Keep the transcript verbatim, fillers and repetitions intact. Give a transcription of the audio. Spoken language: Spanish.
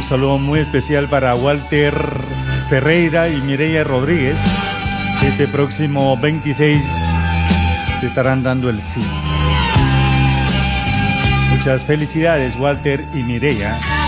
Un saludo muy especial para Walter Ferreira y Mireia Rodríguez. Este próximo veintiséis se estarán dando el sí. Muchas felicidades, Walter y Mireia.